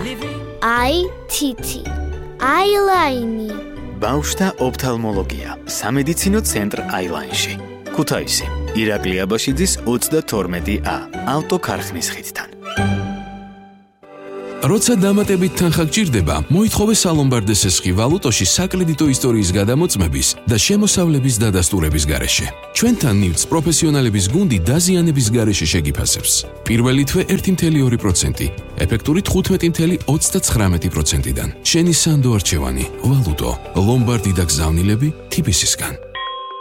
IT Eyeliner ბავშვთა ოფთალმოლოგია სამედიცინო ცენტრ Eyeline-ში ქუთაისი ირაკლი აბაშიძის 32A ავტოქარხნის ხიდთან როცა დამატებით თანხა გჭირდება, მოითხოვე სალომბარდეს ესხი ვალუტოში საკრედიტო ისტორიის გადამოწმების და შემოსავლების დადასტურების გარეშე. ჩვენთან ნივთს პროფესიონალების გუნდი დაზიანების გარეშე შეგიფასებს. პირველი თვე 1.2%, ეფექტური 15.39%-დან. შენი სანდო არჩევანი, ვალუტო, ლომბარდი და გზავნილები TBC-სგან.